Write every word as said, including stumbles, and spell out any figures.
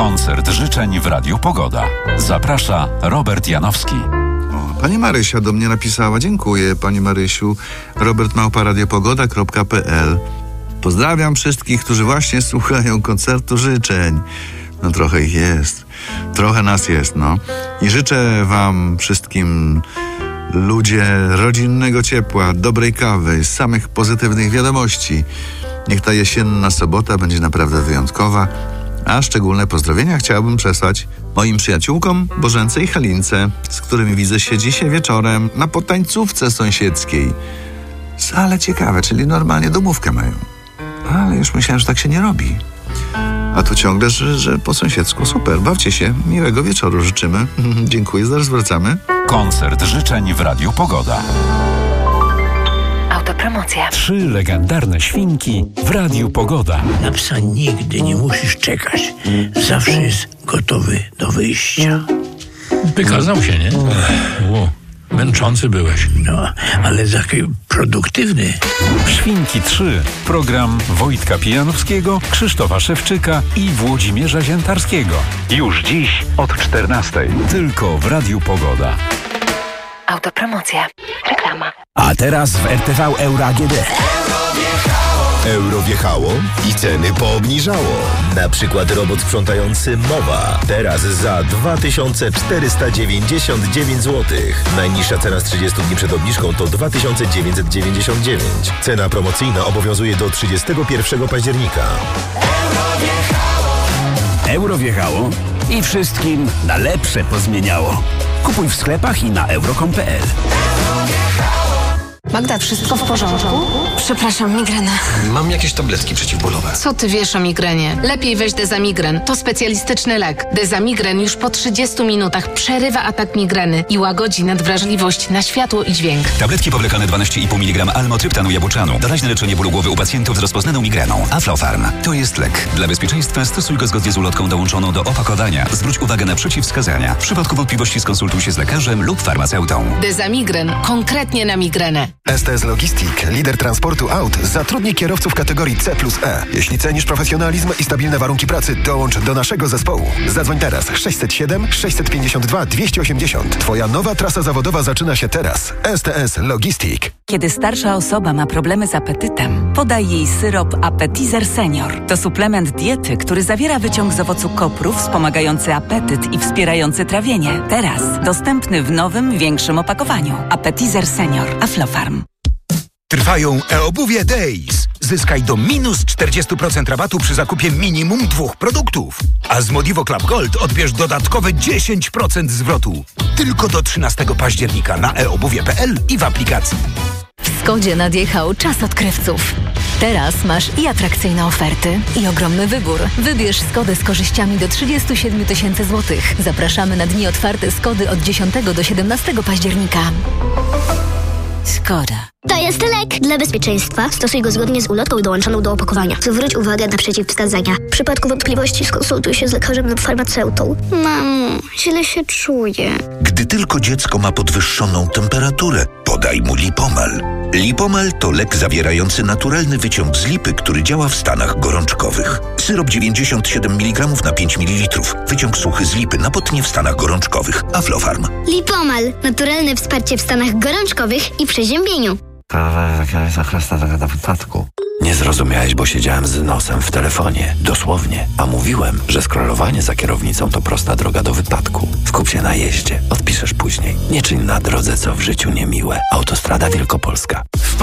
Koncert życzeń w Radiu Pogoda. Zaprasza Robert Janowski. O, pani Marysia do mnie napisała. Dziękuję, pani Marysiu. robert małpa radiopogoda kropka pe el. Pozdrawiam wszystkich, którzy właśnie słuchają koncertu życzeń. No trochę ich jest. Trochę nas jest, no. I życzę wam wszystkim, ludzie, rodzinnego ciepła, dobrej kawy, samych pozytywnych wiadomości. Niech ta jesienna sobota będzie naprawdę wyjątkowa. A szczególne pozdrowienia chciałbym przesłać moim przyjaciółkom Bożence i Halince, z którymi widzę się dzisiaj wieczorem na potańcówce sąsiedzkiej. Ale ciekawe, czyli normalnie domówkę mają. Ale już myślałem, że tak się nie robi. A tu ciągle, że, że po sąsiedzku. Super, bawcie się. Miłego wieczoru życzymy. Dziękuję, zaraz wracamy. Koncert życzeń w Radiu Pogoda. Autopromocja. Trzy legendarne świnki w Radiu Pogoda. Na psa nigdy nie musisz czekać. Zawsze jest gotowy do wyjścia. Wykazał się, nie? Ło, męczący byłeś. No, ale taki produktywny. Świnki trzy. Program Wojtka Pijanowskiego, Krzysztofa Szewczyka i Włodzimierza Ziętarskiego. Już dziś od czternastej. Tylko w Radiu Pogoda. Autopromocja. Reklama. A teraz w R T V Euro A G D. Euro wjechało i ceny poobniżało. Na przykład robot sprzątający Mowa. Teraz za dwa tysiące czterysta dziewięćdziesiąt dziewięć złotych. Najniższa cena z trzydziestu dni przed obniżką to dwa tysiące dziewięćset dziewięćdziesiąt dziewięć. Cena promocyjna obowiązuje do trzydziestego pierwszego października. Euro wjechało i wszystkim na lepsze pozmieniało. Kupuj w sklepach i na euro kropka com kropka pe el. Magda, wszystko w porządku? Przepraszam, migrena. Mam jakieś tabletki przeciwbólowe. Co ty wiesz o migrenie? Lepiej weź Dezamigren. To specjalistyczny lek. Dezamigren już po trzydziestu minutach przerywa atak migreny i łagodzi nadwrażliwość na światło i dźwięk. Tabletki powlekane dwanaście i pół miligrama almotryptanu jabłczanu. Doraźne leczenie bólu głowy u pacjentów z rozpoznaną migreną. Aflofarm. To jest lek. Dla bezpieczeństwa stosuj go zgodnie z ulotką dołączoną do opakowania. Zwróć uwagę na przeciwwskazania. W przypadku wątpliwości skonsultuj się z lekarzem lub farmaceutą. Dezamigren. Konkretnie na migrenę. S T S Logistic, lider transportu aut, zatrudni kierowców kategorii C plus E. Jeśli cenisz profesjonalizm i stabilne warunki pracy, dołącz do naszego zespołu. Zadzwoń teraz sześćset siedem sześćset pięćdziesiąt dwa dwieście osiemdziesiąt. Twoja nowa trasa zawodowa zaczyna się teraz. S T S Logistic. Kiedy starsza osoba ma problemy z apetytem, podaj jej syrop Appetizer Senior. To suplement diety, który zawiera wyciąg z owocu kopru wspomagający apetyt i wspierający trawienie. Teraz dostępny w nowym, większym opakowaniu. Appetizer Senior. Aflofarm. Trwają e-obuwie Days. Zyskaj do minus czterdzieści procent rabatu przy zakupie minimum dwóch produktów. A z Modivo Club Gold odbierz dodatkowe dziesięć procent zwrotu. Tylko do trzynastego października na e obuwie kropka pe el i w aplikacji. W Skodzie nadjechał czas odkrywców. Teraz masz i atrakcyjne oferty, i ogromny wybór. Wybierz Skodę z korzyściami do trzydzieści siedem tysięcy złotych. Zapraszamy na dni otwarte Skody od dziesiątego do siedemnastego października. Skoda. To jest lek. Dla bezpieczeństwa stosuj go zgodnie z ulotką dołączoną do opakowania. Zwróć uwagę na przeciwwskazania. W przypadku wątpliwości skonsultuj się z lekarzem lub farmaceutą. Mamo, źle się czuję. Gdy tylko dziecko ma podwyższoną temperaturę, podaj mu Lipomal. Lipomal to lek zawierający naturalny wyciąg z lipy, który działa w stanach gorączkowych. Syrop dziewięćdziesiąt siedem miligramów na pięć mililitrów. Wyciąg suchy z lipy na potnie w stanach gorączkowych. Aflofarm. Lipomal. Naturalne wsparcie w stanach gorączkowych i przeziębieniu. Nie zrozumiałeś, bo siedziałem z nosem w telefonie. Dosłownie. A mówiłem, że scrollowanie za kierownicą to prosta droga do wypadku. Skup się na jeździe. Odpiszesz później. Nie czyń na drodze, co w życiu niemiłe. Autostrada Wielkopolska.